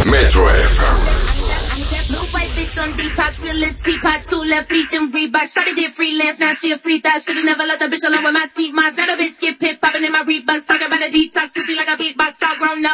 Metro FM. Blue white bitch on Depop, she a little teapot, 2 left feet, them Reebok. Shawty did freelance, now she a free thot. Should've never let the bitch alone with my seat mods. Now the bitch get pit popping in my Reeboks, talking about a detox, pussy like a beatbox, all grown up.